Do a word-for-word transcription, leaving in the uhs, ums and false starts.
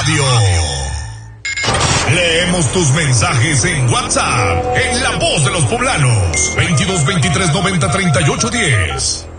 Radio. Leemos tus mensajes en WhatsApp, en La Voz de los Poblanos, veintidós veintitrés noventa treinta y ocho diez.